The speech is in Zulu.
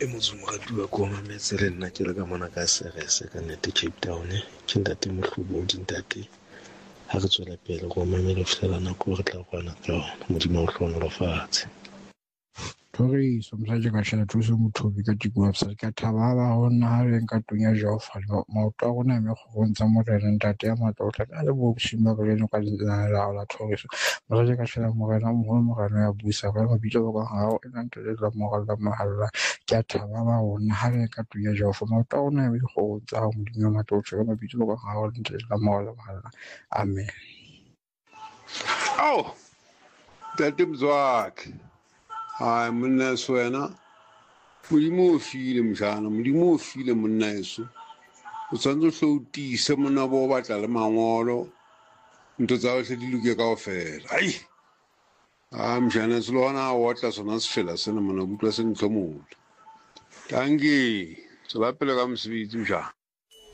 e motsomoratuwa ko mametse le nna ke le ka mona ka serese ka nnete Cape Town ke ntate Mohlobodi ntate ha re tswela pele go mamela go fihlela nako re tla kwana ka yona modimo o hlonolofatse Toriso msaje ka shela thuso mothobi ka tikwa sa ka thaba ba hona ha re nka tunya Jehova maoto a rona me go ntsa morena ntate ya matotla ka le bo shima ka le ka la toriso msaje ka shela morena morena ya busa ka mabitso ba ga o ena ntele la mogala mahalla ka thaba ba hona ha re nka tunya Jehova maoto a rona me go ntsa modimo matotla ka mabitso ba ga o ntele la mogala mahalla amen. Au ntate Mzwakhe hayi monna eso wena modimo o file mjana modimo o file monna eso o tshwanetse o hle o tiise monna bo o batla le mangolo ntho tsa hle di luke kaofela ai mjana se le hona a otla sona sefela sena monna o utlwa se ntlhomola tanki tswela pele ka mosebetsi mjana.